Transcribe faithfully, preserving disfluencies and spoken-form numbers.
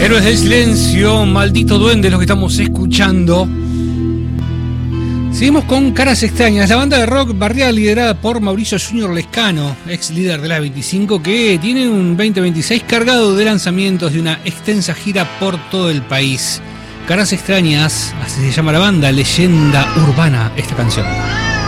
Héroes del Silencio, Maldito Duende, lo que estamos escuchando. Seguimos con Caras Extrañas, la banda de rock barrial liderada por Mauricio Junior Lescano, ex líder de la veinticinco, que tiene un veinte veintiséis cargado de lanzamientos de una extensa gira por todo el país. Caras Extrañas, así se llama la banda, Leyenda Urbana, esta canción.